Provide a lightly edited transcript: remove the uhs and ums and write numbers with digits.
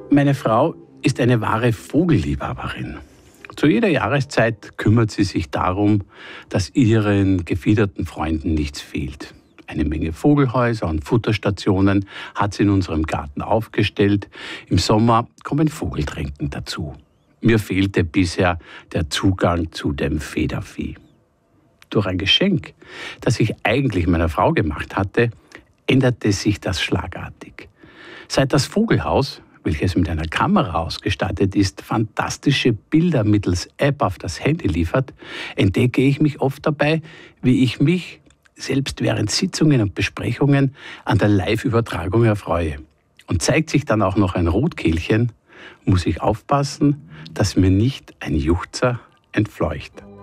Meine Frau ist eine wahre Vogelliebhaberin. Zu jeder Jahreszeit kümmert sie sich darum, dass ihren gefiederten Freunden nichts fehlt. Eine Menge Vogelhäuser und Futterstationen hat sie in unserem Garten aufgestellt. Im Sommer kommen Vogeltränken dazu. Mir fehlte bisher der Zugang zu dem Federvieh. Durch ein Geschenk, das ich eigentlich meiner Frau gemacht hatte, änderte sich das schlagartig. Seit das Vogelhaus, welches mit einer Kamera ausgestattet ist, fantastische Bilder mittels App auf das Handy liefert, entdecke ich mich oft dabei, wie ich mich, selbst während Sitzungen und Besprechungen, an der Live-Übertragung erfreue. Und zeigt sich dann auch noch ein Rotkehlchen, muss ich aufpassen, dass mir nicht ein Juchzer entfleucht.